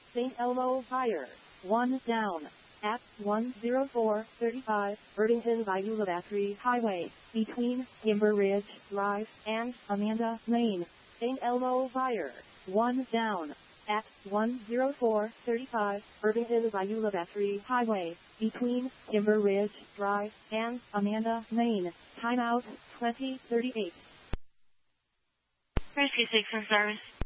St. Elmo Fire. 1 down. At 10435 Irvington Beulah Battery Highway, between Timber Ridge Drive and Amanda Lane. St. Elmo Fire. 1 down. At 10435 Irvington Beulah Battery Highway, between Timber Ridge Drive and Amanda Lane. Timeout 2038. Rescue 6 in service.